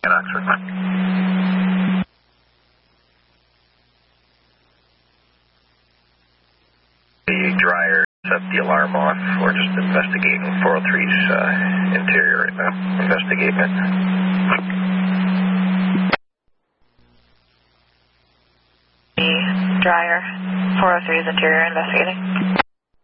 Oxford. The dryer set the alarm off. We're just investigating 403's interior right now. Investigating it. The dryer, 403's interior investigating.